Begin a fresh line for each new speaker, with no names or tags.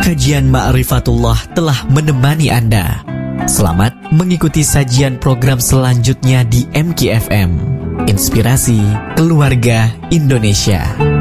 Kajian Ma'rifatullah telah menemani Anda. Selamat mengikuti sajian program selanjutnya di MKFM, Inspirasi Keluarga Indonesia.